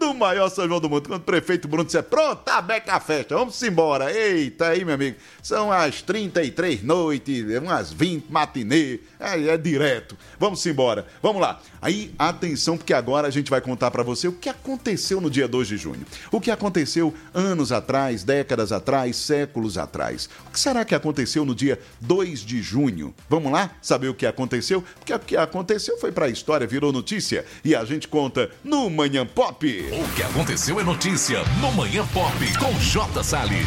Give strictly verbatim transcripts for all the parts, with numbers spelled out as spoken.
do maior São João do mundo. Quando o prefeito Bruno disser, pronto, tá aberta a festa, vamos embora. Eita, aí, meu amigo, são as trinta e três noites, umas vinte matinê, é, é direto. Vamos embora, vamos lá. Aí, atenção, porque agora a gente vai contar pra você o que aconteceu no dia dois de junho. O que aconteceu anos atrás, décadas atrás, séculos atrás. O que será que aconteceu no dia dois de junho? Vamos lá saber o que aconteceu? Porque o que aconteceu foi pra história, virou notícia. E a gente conta no Manhã Pop. O que aconteceu é notícia no Manhã Pop com J. Salles.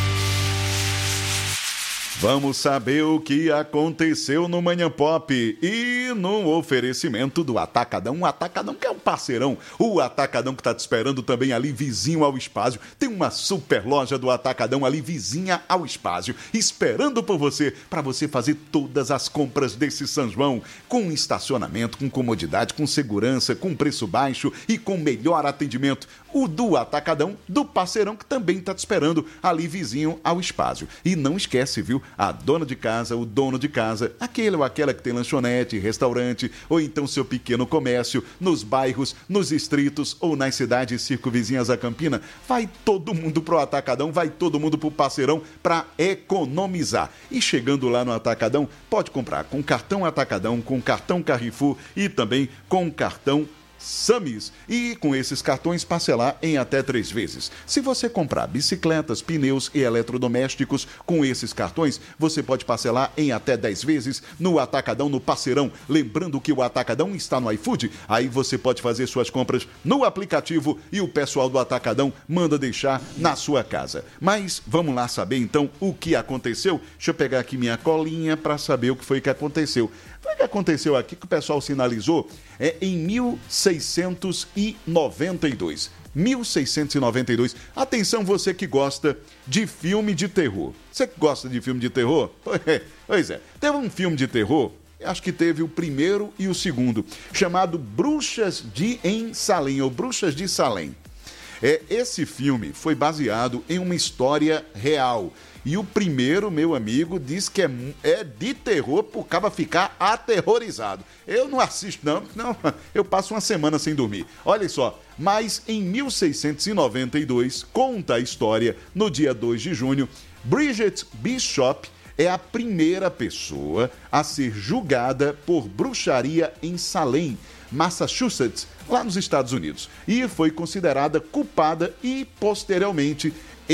Vamos saber o que aconteceu no Manhã Pop e no oferecimento do Atacadão. O Atacadão que é um parceirão. O Atacadão que está te esperando também ali vizinho ao Espásio. Tem uma super loja do Atacadão ali vizinha ao Espásio, esperando por você, para você fazer todas as compras desse São João. Com estacionamento, com comodidade, com segurança, com preço baixo e com melhor atendimento. O do Atacadão, do parceirão que também está te esperando ali vizinho ao Espásio. E não esquece, viu? A dona de casa, o dono de casa, aquele ou aquela que tem lanchonete, restaurante, ou então seu pequeno comércio, nos bairros, nos distritos ou nas cidades circunvizinhas a Campina, vai todo mundo pro Atacadão, vai todo mundo pro parceirão para economizar. E chegando lá no Atacadão, pode comprar com cartão Atacadão, com cartão Carrefour e também com cartão Samis, e com esses cartões parcelar em até três vezes. Se você comprar bicicletas, pneus e eletrodomésticos com esses cartões, você pode parcelar em até dez vezes no Atacadão, no parceirão. Lembrando que o Atacadão está no iFood, aí você pode fazer suas compras no aplicativo e o pessoal do Atacadão manda deixar na sua casa. Mas vamos lá saber então o que aconteceu. Deixa eu pegar aqui minha colinha para saber o que foi que aconteceu. O que aconteceu aqui que o pessoal sinalizou é em mil seiscentos e noventa e dois. mil seiscentos e noventa e dois. Atenção, você que gosta de filme de terror. Você que gosta de filme de terror? Pois é. Teve um filme de terror, acho que teve o primeiro e o segundo, chamado Bruxas de em Salem, ou Bruxas de Salem. É, esse filme foi baseado em uma história real. E o primeiro, meu amigo, diz que é, é de terror por causa ficar aterrorizado. Eu não assisto, não, não, eu passo uma semana sem dormir. Olha só, mas em mil seiscentos e noventa e dois, conta a história, no dia dois de junho, Bridget Bishop é a primeira pessoa a ser julgada por bruxaria em Salem, Massachusetts, lá nos Estados Unidos. E foi considerada culpada e, posteriormente,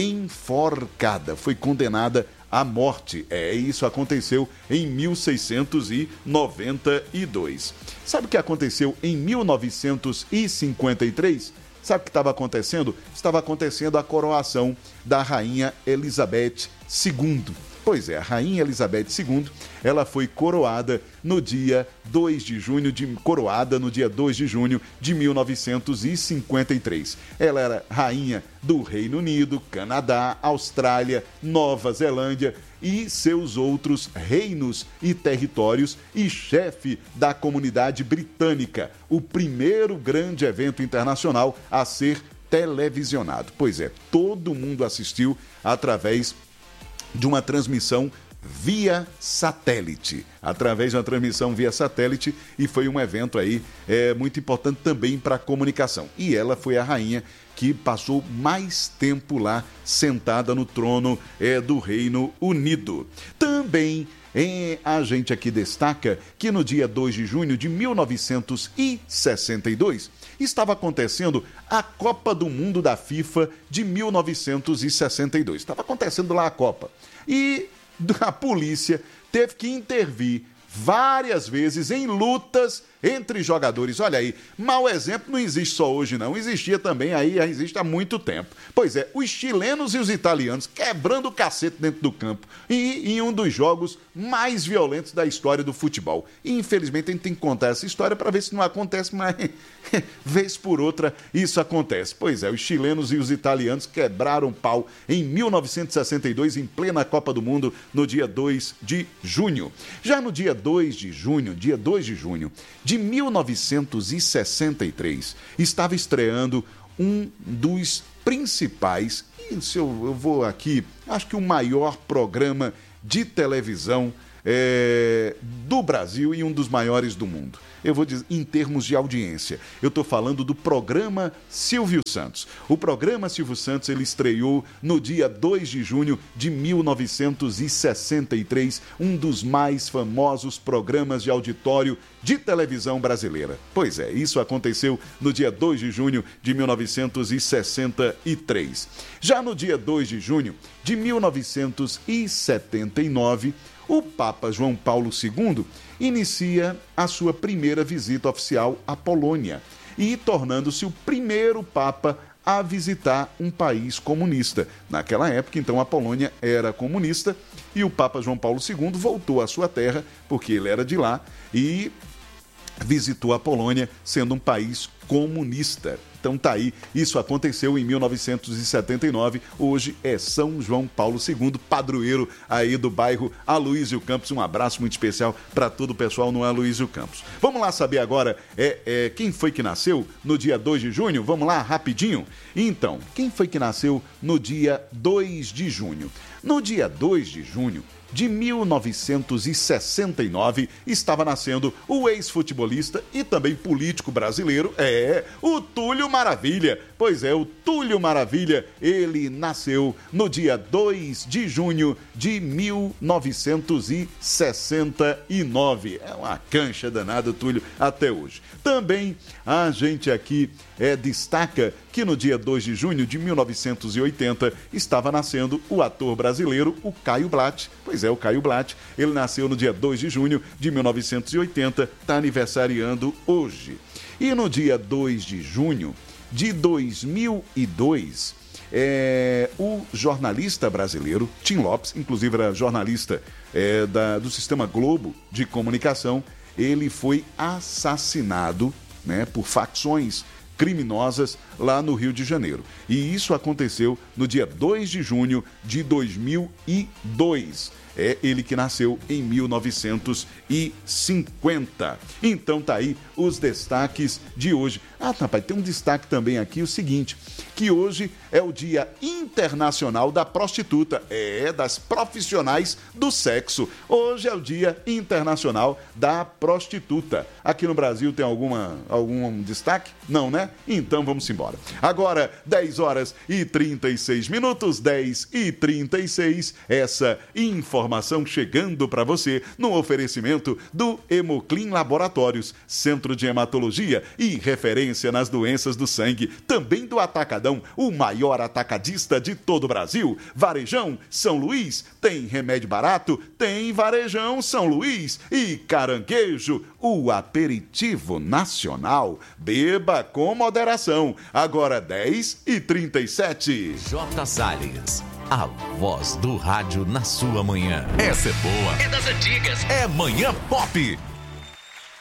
enforcada. Foi condenada à morte. É, isso aconteceu em mil seiscentos e noventa e dois. Sabe o que aconteceu em mil novecentos e cinquenta e três? Sabe o que estava acontecendo? Estava acontecendo a coroação da Rainha Elizabeth segunda. Pois é, a Rainha Elizabeth segunda, ela foi coroada no dia dois de junho, de, coroada no dia dois de junho de mil novecentos e cinquenta e três. Ela era rainha do Reino Unido, Canadá, Austrália, Nova Zelândia e seus outros reinos e territórios e chefe da comunidade britânica, o primeiro grande evento internacional a ser televisionado. Pois é, todo mundo assistiu através de uma transmissão via satélite, através de uma transmissão via satélite, e foi um evento aí é, muito importante também para a comunicação. E ela foi a rainha que passou mais tempo lá sentada no trono é, do Reino Unido. Também em, a gente aqui destaca que no dia dois de junho de mil novecentos e sessenta e dois estava acontecendo a Copa do Mundo da FIFA de mil novecentos e sessenta e dois. Estava acontecendo lá a Copa. E a polícia teve que intervir várias vezes em lutas entre jogadores. Olha aí, mau exemplo não existe só hoje não, existia também aí, existe há muito tempo. Pois é, os chilenos e os italianos quebrando o cacete dentro do campo e em um dos jogos mais violentos da história do futebol. E infelizmente a gente tem que contar essa história para ver se não acontece, mas vez por outra isso acontece. Pois é, os chilenos e os italianos quebraram pau em mil novecentos e sessenta e dois em plena Copa do Mundo no dia dois de junho. Já no dia dois de junho, dia dois de junho de mil novecentos e sessenta e três, estava estreando um dos principais, e se eu, eu vou aqui, acho que o maior programa de televisão é, do Brasil e um dos maiores do mundo. Eu vou dizer, em termos de audiência, eu estou falando do programa Silvio Santos. O programa Silvio Santos, ele estreou no dia dois de junho de mil novecentos e sessenta e três, um dos mais famosos programas de auditório de televisão brasileira. Pois é, isso aconteceu no dia dois de junho de mil novecentos e sessenta e três. Já no dia dois de junho de mil novecentos e setenta e nove, o Papa João Paulo segundo inicia a sua primeira visita oficial à Polônia e tornando-se o primeiro Papa a visitar um país comunista. Naquela época, então, a Polônia era comunista e o Papa João Paulo segundo voltou à sua terra, porque ele era de lá, e visitou a Polônia, sendo um país comunista. Então tá aí, isso aconteceu em mil novecentos e setenta e nove, hoje é São João Paulo segundo, padroeiro aí do bairro Aloysio Campos. Um abraço muito especial para todo o pessoal no Aloysio Campos. Vamos lá saber agora é, é, quem foi que nasceu no dia dois de junho? Vamos lá, rapidinho? Então, quem foi que nasceu no dia dois de junho? No dia dois de junho de mil novecentos e sessenta e nove, estava nascendo o ex-futebolista e também político brasileiro, é, o Túlio Maravilha. Pois é, o Túlio Maravilha, ele nasceu no dia dois de junho de mil novecentos e sessenta e nove. É uma cancha danada, o Túlio, até hoje. Também a gente aqui é, destaca que no dia dois de junho de mil novecentos e oitenta estava nascendo o ator brasileiro, o Caio Blatt. Pois é, o Caio Blatt, ele nasceu no dia dois de junho de mil novecentos e oitenta, está aniversariando hoje. E no dia dois de junho de dois mil e dois, é, o jornalista brasileiro Tim Lopes, inclusive era jornalista é, da, do Sistema Globo de Comunicação, ele foi assassinado, né, por facções criminosas lá no Rio de Janeiro. E isso aconteceu no dia dois de junho de dois mil e dois. É ele que nasceu em mil novecentos e cinquenta. Então tá aí os destaques de hoje. Ah, rapaz, tem um destaque também aqui, o seguinte, que hoje é o Dia Internacional da Prostituta, é, das profissionais do sexo. Hoje é o Dia Internacional da Prostituta. Aqui no Brasil tem alguma, algum destaque? Não, né? Então vamos embora. Agora, dez horas e trinta e seis minutos, dez e trinta e seis, essa informação chegando para você no oferecimento do Hemoclin Laboratórios, Centro de Hematologia e referência nas doenças do sangue, também do Atacadão, o maior atacadista de todo o Brasil. Varejão São Luís, tem remédio barato, tem Varejão São Luís. E Caranguejo, o aperitivo nacional. Beba com moderação. Agora dez e trinta e sete. J. Salles, a voz do rádio na sua manhã. Essa é boa. É das antigas. É Manhã Pop.